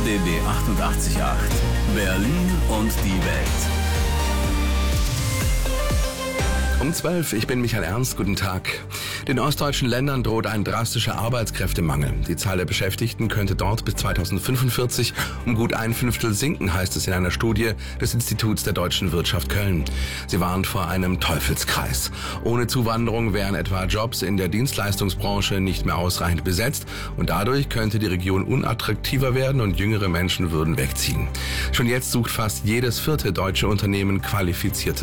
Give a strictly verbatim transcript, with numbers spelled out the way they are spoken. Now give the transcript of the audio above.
D B achtundachtzig Komma acht. Berlin und die Welt. Um zwölf, ich bin Michael Ernst, guten Tag. Den ostdeutschen Ländern droht ein drastischer Arbeitskräftemangel. Die Zahl der Beschäftigten könnte dort bis zweitausendfünfundvierzig um gut ein Fünftel sinken, heißt es in einer Studie des Instituts der deutschen Wirtschaft Köln. Sie warnt vor einem Teufelskreis. Ohne Zuwanderung wären etwa Jobs in der Dienstleistungsbranche nicht mehr ausreichend besetzt und dadurch könnte die Region unattraktiver werden und jüngere Menschen würden wegziehen. Schon jetzt sucht fast jedes vierte deutsche Unternehmen qualifizierte